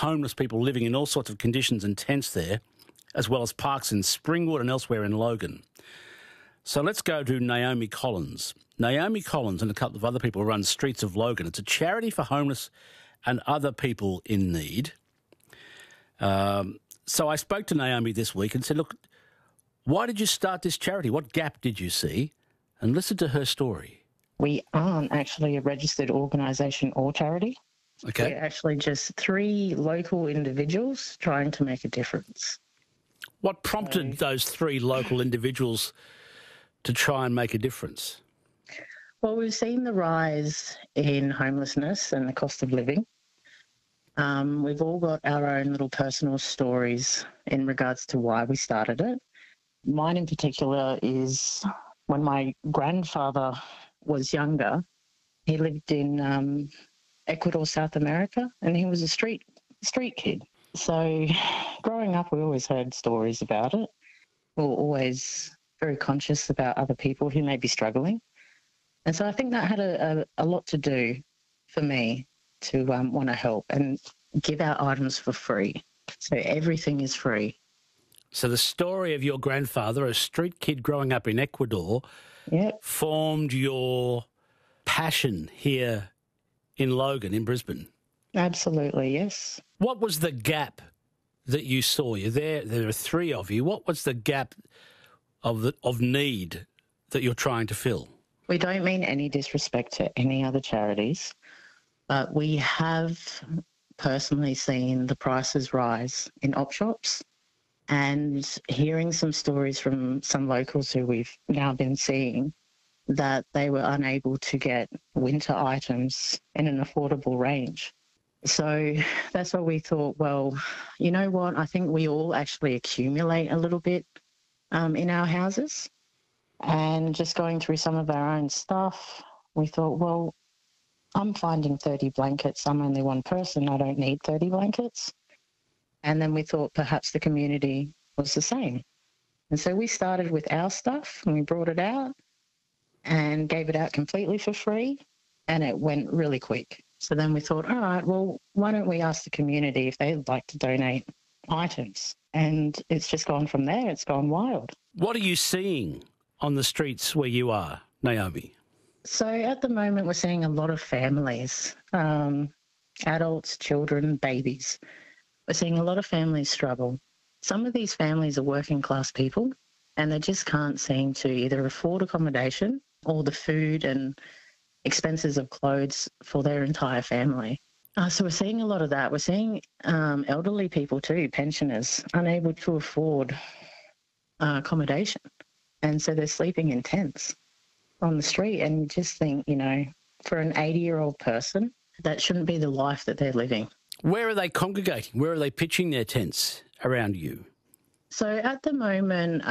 homeless people living in all sorts of conditions and tents there, as well as parks in Springwood and elsewhere in Logan. So let's go to Naomi Collins. Naomi Collins and a couple of other people run Streets of Logan. It's a charity for homeless and other people in need. So I spoke to Naomi this week and said, look, why did you start this charity? What gap did you see? And listen to her story. We aren't actually a registered organisation or charity. Okay. We're actually just 3 local individuals trying to make a difference. What prompted those 3 local individuals to try and make a difference? Well, we've seen the rise in homelessness and the cost of living. We've all got our own little personal stories in regards to why we started it. Mine in particular is when my grandfather was younger, he lived in Ecuador, South America, and he was a street kid. So growing up, we always heard stories about it. We were always very conscious about other people who may be struggling. And so I think that had a lot to do for me to want to help and give out items for free. So everything is free. So the story of your grandfather, a street kid growing up in Ecuador, formed your passion here in Logan, in Brisbane. Absolutely, yes. What was the gap that you saw? There are 3 of you. What was the gap of need that you're trying to fill? We don't mean any disrespect to any other charities, but we have personally seen the prices rise in op shops, and hearing some stories from some locals who we've now been seeing that they were unable to get winter items in an affordable range. So that's what we thought, well, you know what, I think we all actually accumulate a little bit in our houses. And just going through some of our own stuff, we thought, well, I'm finding 30 blankets. I'm only one person. I don't need 30 blankets. And then we thought perhaps the community was the same. And so we started with our stuff and we brought it out and gave it out completely for free, and it went really quick. So then we thought, all right, well, why don't we ask the community if they'd like to donate items? And it's just gone from there. It's gone wild. What are you seeing on the streets where you are, Naomi? So at the moment, we're seeing a lot of families, adults, children, babies. We're seeing a lot of families struggle. Some of these families are working class people, and they just can't seem to either afford accommodation or the food and expenses of clothes for their entire family. So we're seeing a lot of that. We're seeing elderly people too, pensioners, unable to afford accommodation. And so they're sleeping in tents on the street, and you just think, you know, for an 80-year-old person, that shouldn't be the life that they're living. Where are they congregating? Where are they pitching their tents around you? So at the moment,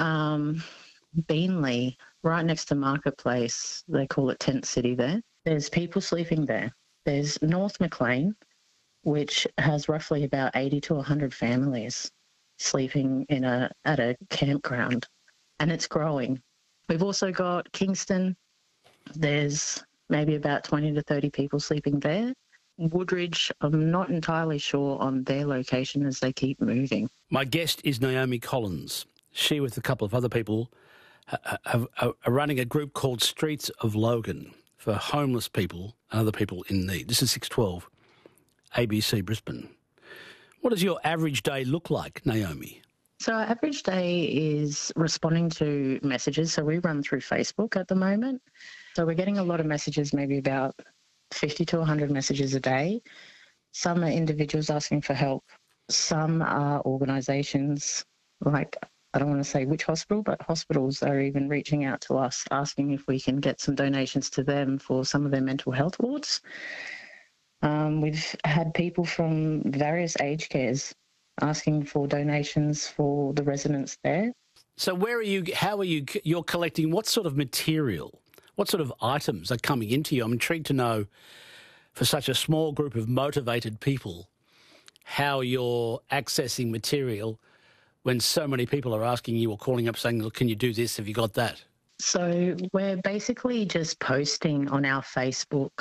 Beanley, right next to Marketplace, they call it Tent City there. There's people sleeping there. There's North Maclean, which has roughly about 80 to 100 families sleeping at a campground, and it's growing. We've also got Kingston. There's maybe about 20 to 30 people sleeping there. Woodridge, I'm not entirely sure on their location as they keep moving. My guest is Naomi Collins. She, with a couple of other people, are running a group called Streets of Logan for homeless people and other people in need. This is 612 ABC Brisbane. What does your average day look like, Naomi? So our average day is responding to messages. So we run through Facebook at the moment. So we're getting a lot of messages, maybe about 50 to 100 messages a day. Some are individuals asking for help. Some are organisations, like, I don't want to say which hospital, but hospitals are even reaching out to us, asking if we can get some donations to them for some of their mental health wards. We've had people from various age cares asking for donations for the residents there. So you're collecting what sort of material? What sort of items are coming into you? I'm intrigued to know, for such a small group of motivated people, how you're accessing material when so many people are asking you or calling up saying, look, can you do this? Have you got that? So we're basically just posting on our Facebook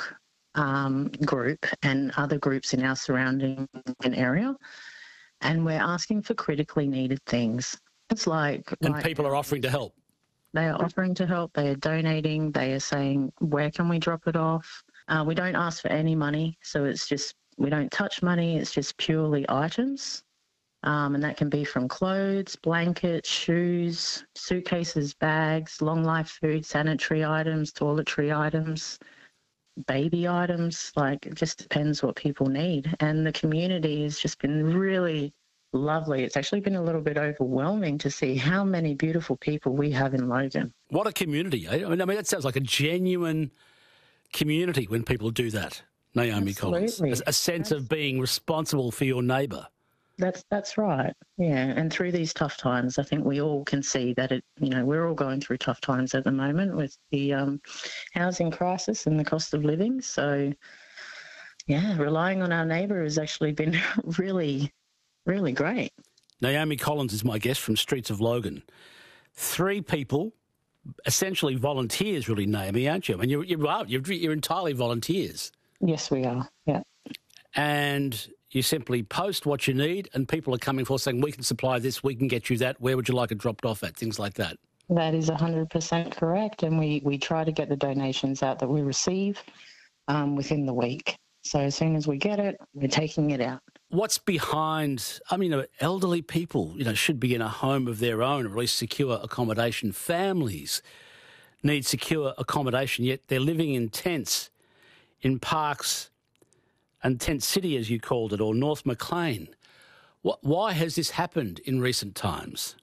group and other groups in our surrounding area, and we're asking for critically needed things. It's like... And people are offering to help. They are offering to help. They are donating. They are saying, where can we drop it off? We don't ask for any money. So it's just, we don't touch money. It's just purely items. And that can be from clothes, blankets, shoes, suitcases, bags, long life food, sanitary items, toiletry items, baby items. Like, it just depends what people need. And the community has just been really lovely. It's actually been a little bit overwhelming to see how many beautiful people we have in Logan. What a community. I mean, that sounds like a genuine community when people do that, Naomi Collins. A sense of being responsible for your neighbour. That's right. Yeah, and through these tough times, I think we all can see that we're all going through tough times at the moment with the housing crisis and the cost of living. So, yeah, relying on our neighbour has actually been really, really great. Naomi Collins is my guest from Streets of Logan. 3 people, essentially volunteers, really, Naomi, aren't you? I mean, you're entirely volunteers. Yes, we are. Yeah. And you simply post what you need, and people are coming forward saying, we can supply this, we can get you that, where would you like it dropped off at, things like that. That is 100% correct, and we try to get the donations out that we receive within the week. So as soon as we get it, we're taking it out. What's behind, elderly people, should be in a home of their own, or at least secure accommodation. Families need secure accommodation, yet they're living in tents in parks and Tent City, as you called it, or North Maclean. Why has this happened in recent times?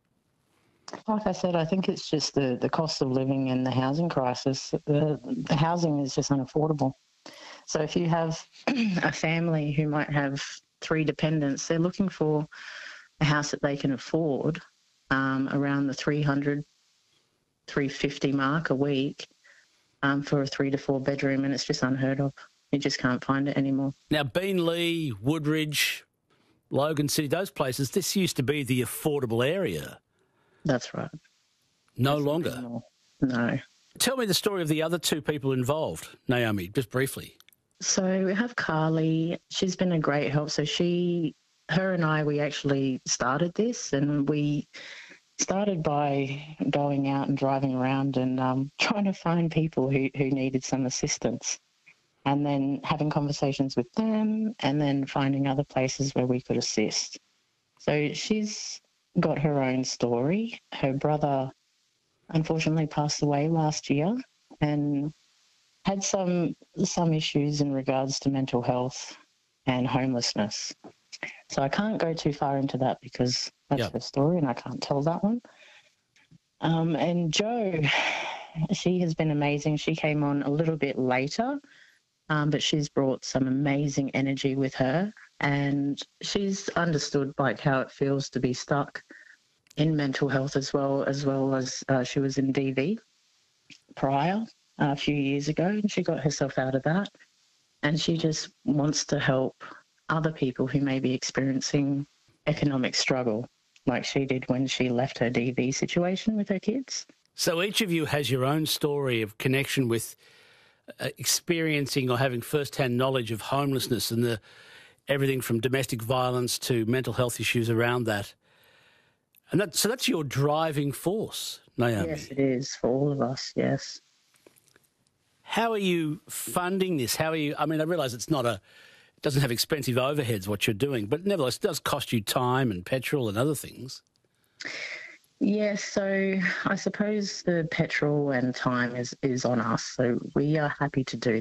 Like I said, I think it's just the cost of living and the housing crisis. The housing is just unaffordable. So if you have a family who might have 3 dependents, they're looking for a house that they can afford around the $300, $350 mark a week for a 3 to 4 bedroom, and it's just unheard of. You just can't find it anymore. Now, Beenleigh, Woodridge, Logan City, those places, this used to be the affordable area. That's right. No longer? No. Tell me the story of the other 2 people involved, Naomi, just briefly. So we have Carly. She's been a great help. So her and I, we actually started this, and we started by going out and driving around and trying to find people who needed some assistance, and then having conversations with them, and then finding other places where we could assist. So she's got her own story. Her brother unfortunately passed away last year and had some issues in regards to mental health and homelessness. So I can't go too far into that because that's her story and I can't tell that one. And Jo, she has been amazing. She came on a little bit later, but she's brought some amazing energy with her, and she's understood how it feels to be stuck in mental health as well as she was in DV prior a few years ago, and she got herself out of that, and she just wants to help other people who may be experiencing economic struggle like she did when she left her DV situation with her kids. So each of you has your own story of connection with experiencing or having first-hand knowledge of homelessness and everything from domestic violence to mental health issues around that. And so that's your driving force, Naomi. Yes, it is, for all of us, yes. How are you funding this? I realise it doesn't have expensive overheads, what you're doing, but nevertheless, it does cost you time and petrol and other things. Yes, so I suppose the petrol and time is on us, so we are happy to do